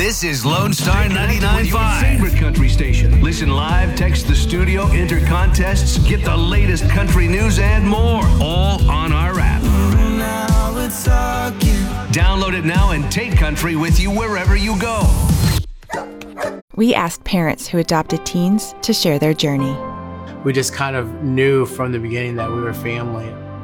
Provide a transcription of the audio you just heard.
This is Lone Star Your 99.5. favorite country station. Listen live, text the studio, enter contests, get the latest country news and more. All on our app. Download it now and take country with you wherever you go. We asked parents who adopted teens to share their journey. We just kind of knew from the beginning that we were family.